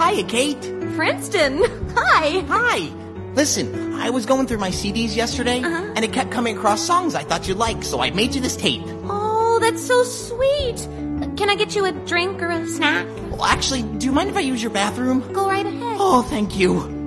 Hiya, Kate. Princeton. Hi. Hi. Listen, I was going through my CDs yesterday, and it kept coming across songs I thought you'd like, so I made you this tape. Oh, that's so sweet. Can I get you a drink or a snack? Well, actually, do you mind if I use your bathroom? Go right ahead. Oh, thank you.